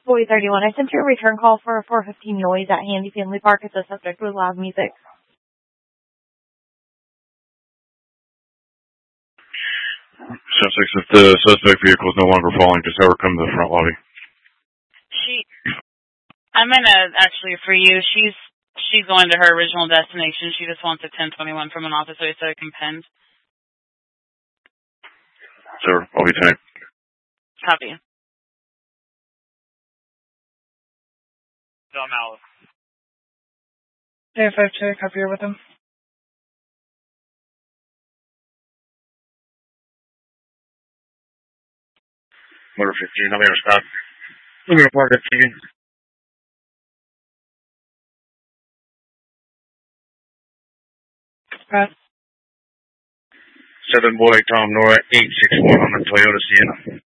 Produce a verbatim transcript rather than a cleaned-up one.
Boy thirty-one, I sent you a return call for a four fifteen noise at Handy Family Park. It's a subject with loud music. Suspect, if the suspect vehicle is no longer following, just have her come to the front lobby. She, I'm gonna actually for you. She's she's going to her original destination. She just wants a ten twenty-one from an officer so it can pend. Sir, I'll be ten. Copy. I'm out. J five check, up here with him. Motor fifteen, I'm gonna stop. I'm gonna park at fifteen. Pass. Seven boy Tom Nora, eight six one on the Toyota Sienna.